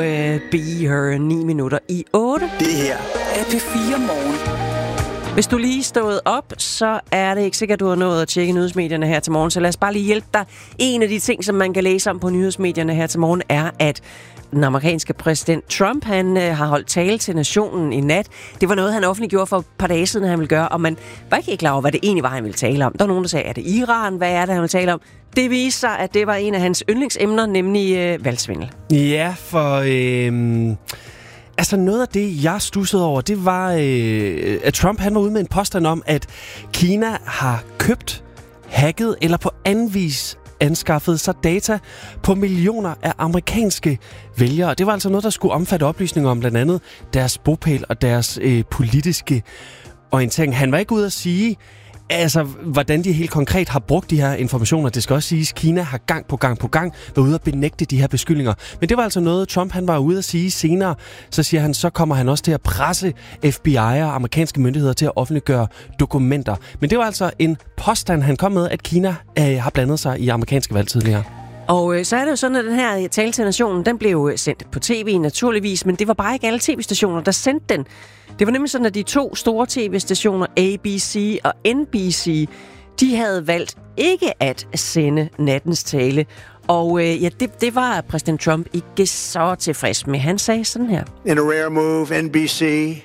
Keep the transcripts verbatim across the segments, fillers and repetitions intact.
Be Her, ni minutter i otte. Det her er P fire Morgen. Hvis du lige er stået op, så er det ikke sikkert, du har nået at tjekke nyhedsmedierne her til morgen. Så lad os bare lige hjælpe dig. En af de ting, som man kan læse om på nyhedsmedierne her til morgen, er, at den amerikanske præsident Trump, han øh, har holdt tale til nationen i nat. Det var noget, han offentliggjorde for et par dage siden, han ville gøre, og man var ikke helt klar over, hvad det egentlig var, han ville tale om. Der var nogen, der sagde, er det Iran? Hvad er det, han ville tale om? Det viste sig, at det var en af hans yndlingsemner, nemlig øh, valgsvindel. Ja, for øh, altså noget af det, jeg stussede over, det var, øh, at Trump han var ude med en påstand om, at Kina har købt, hacket eller på anden vis anskaffet sig data på millioner af amerikanske vælgere. Det var altså noget, der skulle omfatte oplysninger om blandt andet deres bopæl og deres øh, politiske orientering. Han var ikke ude at sige, altså, hvordan de helt konkret har brugt de her informationer. Det skal også siges, at Kina har gang på gang på gang været ude at benægte de her beskyldninger. Men det var altså noget, Trump han var ude at sige senere. Så siger han, så kommer han også til at presse F B I og amerikanske myndigheder til at offentliggøre dokumenter. Men det var altså en påstand, han kom med, at Kina øh, har blandet sig i amerikanske valg tidligere. Og øh, så er det jo sådan, at den her tale til nationen, den blev sendt på tv naturligvis, men det var bare ikke alle tv-stationer, der sendte den. Det var nemlig sådan, at de to store tv-stationer, A B C og N B C, de havde valgt ikke at sende nattens tale. Og øh, ja, det, det var præsident Trump ikke så tilfreds med. Han sagde sådan her. In a rare move, N B C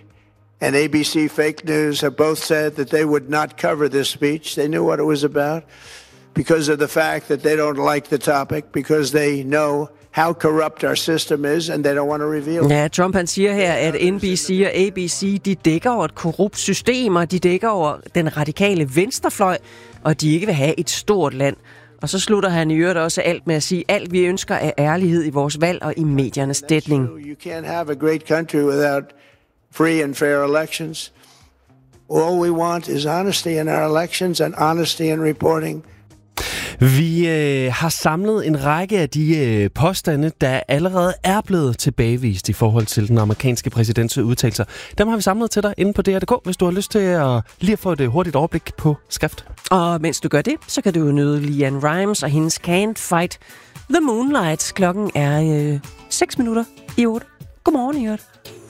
and A B C Fake News have both said that they would not cover this speech. They knew what it was about because of the fact that they don't like the topic, because they know how corrupt our system is, and they don't want to reveal it. Ja, Trump han siger her, at N B C og A B C, de dækker over et korrupt system, og de dækker over den radikale venstrefløj, og de ikke vil have et stort land. Og så slutter han i øvrigt også alt med at sige, alt vi ønsker er ærlighed i vores valg og i mediernes dækning. You can't have a great country without free and fair elections. All we want is honesty in our elections and honesty in reporting. Vi øh, har samlet en række af de øh, påstande, der allerede er blevet tilbagevist i forhold til den amerikanske præsidents udtalelser. Dem har vi samlet til dig inde på D R punktum d k, hvis du har lyst til at lige at få et hurtigt overblik på skrift. Og mens du gør det, så kan du nyde LeAnn Rimes og hendes Can't Fight the Moonlight. Klokken er øh, seks minutter i otte. Godmorgen, i øvrigt.